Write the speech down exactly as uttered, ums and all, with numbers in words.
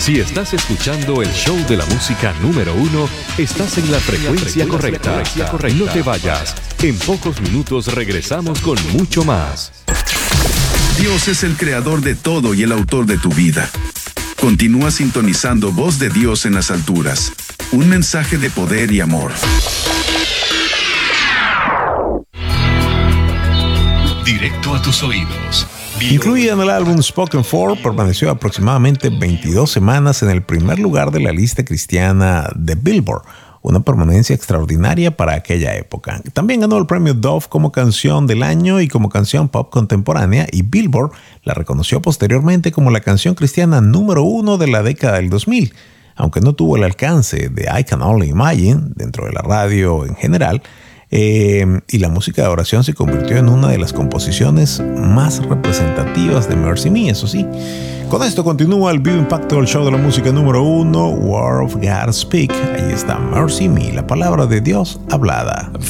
Si estás escuchando el show de la música número uno, estás en la frecuencia correcta. No te vayas. En pocos minutos regresamos con mucho más. Dios es el creador de todo y el autor de tu vida. Continúa sintonizando Voz de Dios en las alturas. Un mensaje de poder y amor. Directo a tus oídos. Incluida en el álbum Spoken For, permaneció aproximadamente veintidós semanas en el primer lugar de la lista cristiana de Billboard, una permanencia extraordinaria para aquella época. También ganó el premio Dove como canción del año y como canción pop contemporánea, y Billboard la reconoció posteriormente como la canción cristiana número uno de la década del dos mil. Aunque no tuvo el alcance de I Can Only Imagine dentro de la radio en general, Eh, y la música de oración se convirtió en una de las composiciones más representativas de Mercy Me, eso sí. Con esto continúa el vivo impacto del show de la música número uno, Word of God Speak. Ahí está Mercy Me, la palabra de Dios hablada.